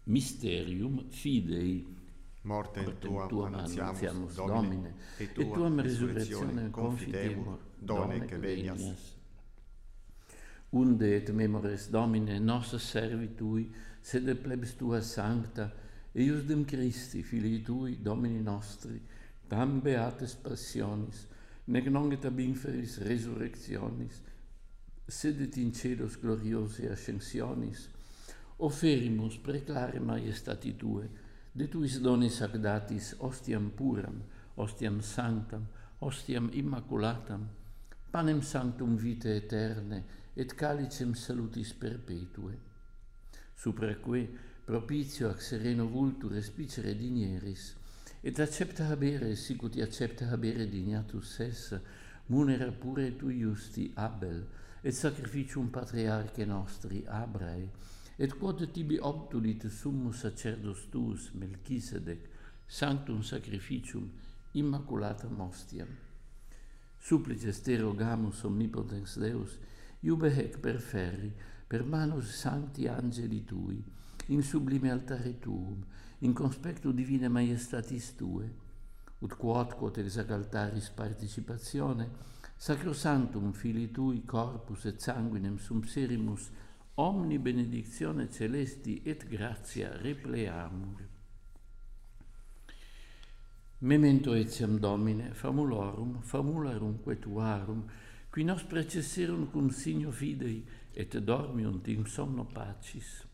Mysterium Fidei. Mortem tuam annunziamus, Domine, et tuam resurrectionem confitemur, donec venias. Unde et memores Domine nos servi Tui, sed plebs Tua sancta, eiusdem Christi, Filii Tui, Domini nostri, tam beates passionis, nec non et ab inferis resurrectionis, sed et in celos gloriose ascensionis, offerimus preclare maiestati Tue, de Tuis donis ac datis ostiam puram, ostiam sanctam, ostiam immaculatam, panem sanctum vitae aeterne, et calicem salutis perpetue. Supraque propitio ac sereno vultu respicere digneris, et accepta habere sicut accepta habere dignatus esse, munera pure Tui justi Abel, et sacrificium patriarche nostri Abrae, et quod tibi obtulit summus sacerdos tuus Melchisedec, sanctum sacrificium immaculatam ostiam. Supplices te rogamus, omnipotens Deus, iube hec perferri, per manus sancti angeli Tui, in sublime altare Tuum, in conspectu divine maiestatis Tue, ut quod ex altaris participatione, sacrosanctum Filii Tui corpus et sanguinem sumpserimus omni benedictione celesti et gratia repleamur. Memento etiam Domine, famularum Tuarum, qui nos precesserunt cum signo fidei, et dormiunt in somno pacis.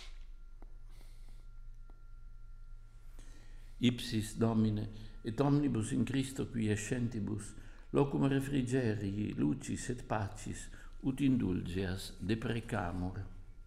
Ipsis Domine, et omnibus in Christo qui escentibus, locum refrigerii, lucis et pacis, ut indulgeas deprecamur.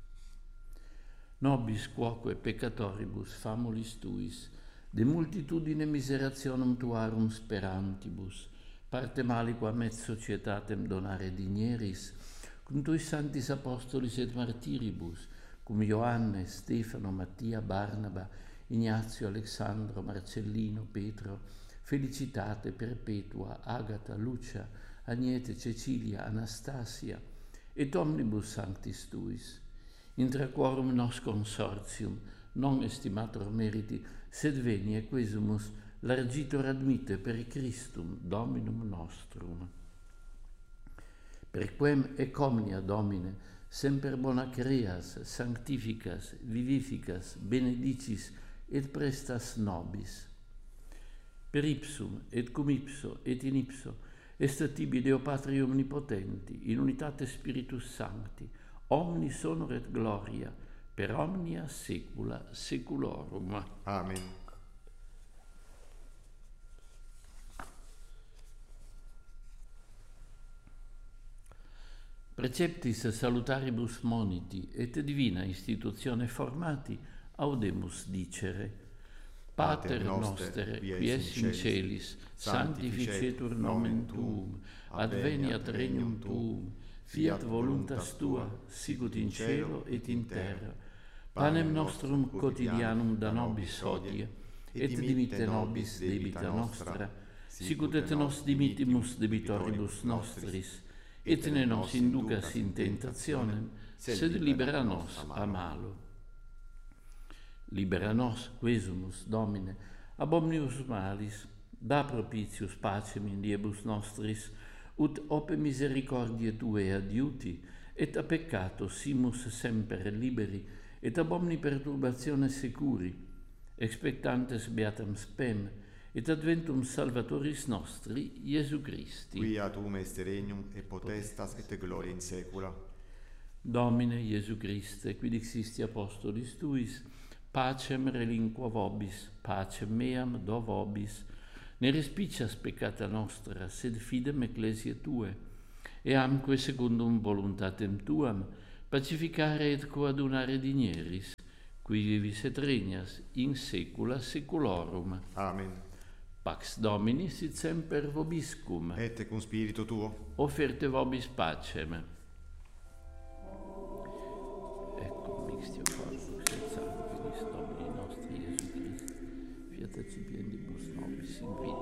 Nobis quoque peccatoribus famulis Tuis, de multitudine miserationum Tuarum sperantibus, parte maliquam et societatem donare digneris, cum Tuis sanctis apostolis et martiribus, cum Ioanne, Stefano, Mattia, Barnaba, Ignazio, Alexandro, Marcellino, Petro, Felicitate, Perpetua, Agata, Lucia, Agnete, Cecilia, Anastasia, et omnibus sanctis Tuis, intra quorum nos consortium, non estimator meriti, sed venie quesumus largitor admite per Christum Dominum nostrum. Per quem ec omnia Domine, semper bona creas, sanctificas, vivificas, benedicis et prestas nobis. Per ipsum, et cum ipso, et in ipso, est tibi Deo Patri omnipotenti, in unitate Spiritus Sancti, omnis honor et gloria, per omnia saecula saeculorum. Amen. Preceptis salutaribus moniti, et divina institutione formati, audemus dicere. Pater noster, qui es in celis, sanctificetur nomen Tuum, adveniat regnum Tuum, fiat voluntas Tua, sicut in cielo et in terra. Panem nostrum quotidianum da nobis hodie, et dimitte nobis debita nostra, sicut et nos dimittimus debitoribus nostris, et ne nos inducas in tentationem, sed libera nos a malo. Libera nos, quesumus, Domine, ab omnius malis, da propitius pacem in diebus nostris, ut ope misericordiae Tuae adiuti, et a peccato simus semper liberi, et ab omni perturbatione securi, expectantes beatam spem, et adventum Salvatoris nostri, Iesu Christi. Quia Tuum est regnum, et potestas, et gloria in saecula. Domine Iesu Christe, quid existi apostolis Tuis, pacem relinqua vobis, pacem meam do vobis, ne respicias peccata nostra, sed fidem ecclesiae Tuae, e amque secundum voluntatem Tuam, pacificare et coadunare digneris, qui vivis et regnas in saecula saeculorum. Amen. Pax Domini sit semper vobiscum. Et cum spiritu tuo. Offerte vobis pacem. Ecco, mixtio corpus et sanguinis Domini nostri Iesu Christi, fiat accipiendibus nobis in vita